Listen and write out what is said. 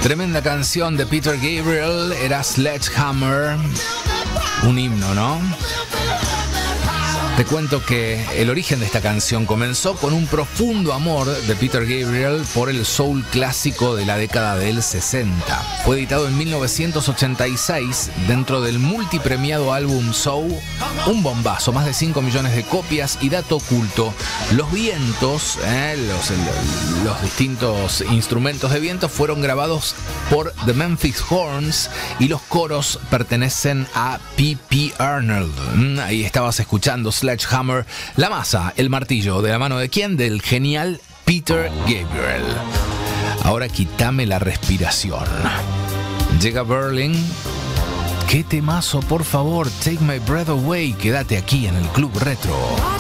Tremenda canción de Peter Gabriel, era Sledgehammer, un himno, ¿no? Te cuento que el origen de esta canción comenzó con un profundo amor de Peter Gabriel por el soul clásico de la década del 60. Fue editado en 1986 dentro del multipremiado álbum Soul, un bombazo, más de 5 millones de copias. Y dato oculto, los vientos, los distintos instrumentos de viento fueron grabados por The Memphis Horns y los coros pertenecen a P.P. Arnold. Ahí estabas escuchando Sledgehammer, la masa, el martillo, ¿de la mano de quién? Del genial Peter Gabriel. Ahora quítame la respiración. Llega Berlin. Qué temazo, por favor, Take My Breath Away. Quédate aquí en el Club Retro.